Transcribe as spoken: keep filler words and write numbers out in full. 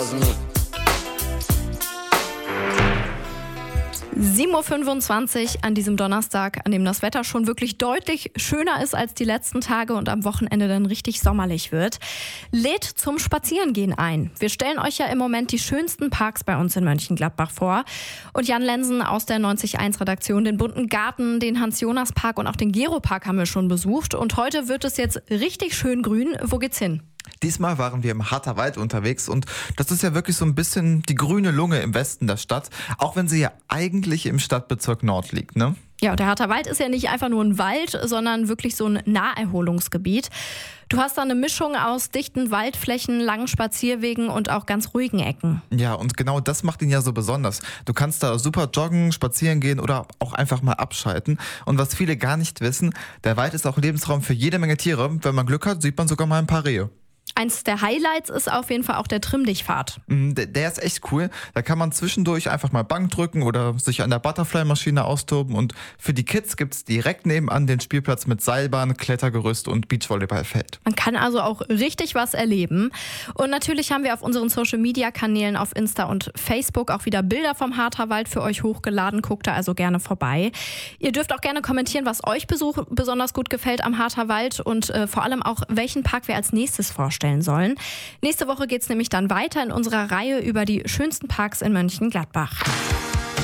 sieben Uhr fünfundzwanzig an diesem Donnerstag, an dem das Wetter schon wirklich deutlich schöner ist als die letzten Tage und am Wochenende dann richtig sommerlich wird, lädt zum Spazierengehen ein. Wir stellen euch ja im Moment die schönsten Parks bei uns in Mönchengladbach vor. Und Jan Lensen aus der neunzig Komma eins Redaktion, den Bunten Garten, den Hans-Jonas-Park und auch den Gero-Park haben wir schon besucht. Und heute wird es jetzt richtig schön grün. Wo geht's hin? Diesmal waren wir im Harterwald unterwegs und das ist ja wirklich so ein bisschen die grüne Lunge im Westen der Stadt, auch wenn sie ja eigentlich im Stadtbezirk Nord liegt, ne? Ja, der Harterwald ist ja nicht einfach nur ein Wald, sondern wirklich so ein Naherholungsgebiet. Du hast da eine Mischung aus dichten Waldflächen, langen Spazierwegen und auch ganz ruhigen Ecken. Ja, und genau das macht ihn ja so besonders. Du kannst da super joggen, spazieren gehen oder auch einfach mal abschalten. Und was viele gar nicht wissen, der Wald ist auch Lebensraum für jede Menge Tiere. Wenn man Glück hat, sieht man sogar mal ein paar Rehe. Eins der Highlights ist auf jeden Fall auch der Trimm-Dich-Pfad. Der, der ist echt cool. Da kann man zwischendurch einfach mal Bank drücken oder sich an der Butterfly-Maschine austoben. Und für die Kids gibt es direkt nebenan den Spielplatz mit Seilbahn, Klettergerüst und Beachvolleyballfeld. Man kann also auch richtig was erleben. Und natürlich haben wir auf unseren Social-Media-Kanälen auf Insta und Facebook auch wieder Bilder vom Harterwald für euch hochgeladen. Guckt da also gerne vorbei. Ihr dürft auch gerne kommentieren, was euch Besuch besonders gut gefällt am Harterwald und äh, vor allem auch, welchen Park wir als nächstes vorstellen sollen. Nächste Woche geht es nämlich dann weiter in unserer Reihe über die schönsten Parks in Mönchengladbach.